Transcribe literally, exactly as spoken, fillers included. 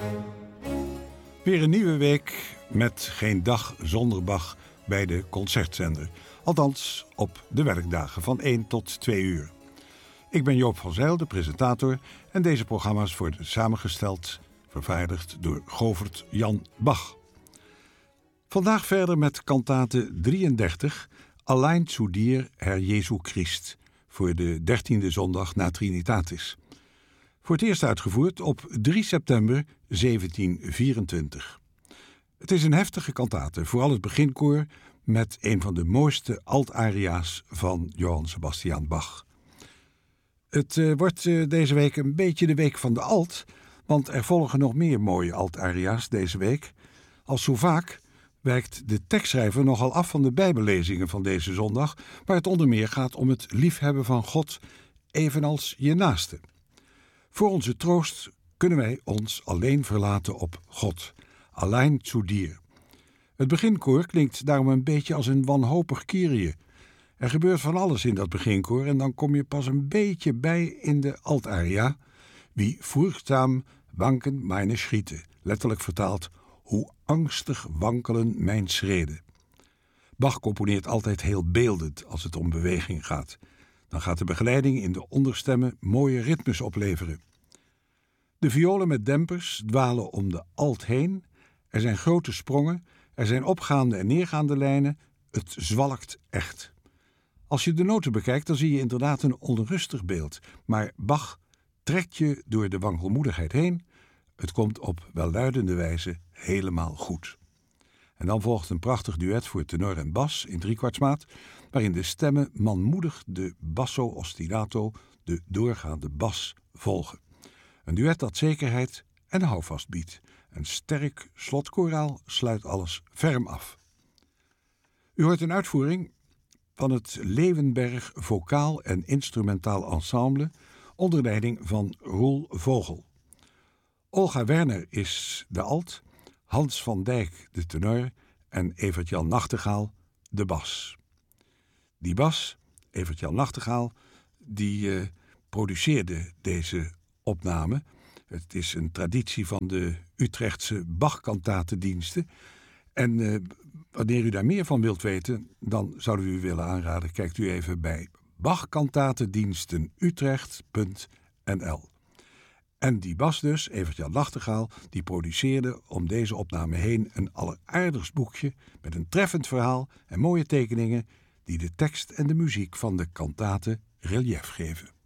Weer een nieuwe week met geen dag zonder Bach bij de Concertzender. Althans op de werkdagen van één tot twee uur. Ik ben Joop van Zijl, de presentator, en deze programma's worden samengesteld, vervaardigd door Govert Jan Bach. Vandaag verder met kantate drieëndertig, Allein zu dir, Herr Jesu Christ, voor de dertiende zondag na Trinitatis. Voor het eerst uitgevoerd op drie september zeventien vierentwintig. Het is een heftige kantate, vooral het beginkoor met een van de mooiste altaria's van Johann Sebastian Bach. Het uh, wordt uh, deze week een beetje de week van de alt, want er volgen nog meer mooie altaria's deze week. Als zo vaak wijkt de tekstschrijver nogal af van de bijbellezingen van deze zondag, waar het onder meer gaat om het liefhebben van God, evenals je naaste. Voor onze troost kunnen wij ons alleen verlaten op God, allein zu dir. Het beginkoor klinkt daarom een beetje als een wanhopig Kyrie. Er gebeurt van alles in dat beginkoor en dan kom je pas een beetje bij in de altaria. Wie furchtzaam wanken meine Schritte, letterlijk vertaald, hoe angstig wankelen mijn schreden. Bach componeert altijd heel beeldend als het om beweging gaat. Dan gaat de begeleiding in de onderstemmen mooie ritmes opleveren. De violen met dempers dwalen om de alt heen. Er zijn grote sprongen, er zijn opgaande en neergaande lijnen. Het zwalkt echt. Als je de noten bekijkt, dan zie je inderdaad een onrustig beeld. Maar Bach trekt je door de wankelmoedigheid heen. Het komt op welluidende wijze helemaal goed. En dan volgt een prachtig duet voor tenor en bas in driekwartsmaat, waarin de stemmen manmoedig de basso ostinato, de doorgaande bas, volgen. Een duet dat zekerheid en houvast biedt. Een sterk slotkoraal sluit alles ferm af. U hoort een uitvoering van het Leeuwenberg Vocaal en Instrumentaal Ensemble onder leiding van Roel Vogel. Olga Werner is de alt, Hans van Dijk de tenor en Evert-Jan Nachtegaal de bas. Die bas, Evert-Jan Nachtegaal, die uh, produceerde deze opname. Het is een traditie van de Utrechtse Bach-kantatendiensten. En uh, wanneer u daar meer van wilt weten, dan zouden we u willen aanraden, kijkt u even bij bachkantatendiensten utrecht punt n l. En die bas dus, Evert-Jan Nachtegaal, die produceerde om deze opname heen een alleraardigst boekje met een treffend verhaal en mooie tekeningen die de tekst en de muziek van de kantate relief geven.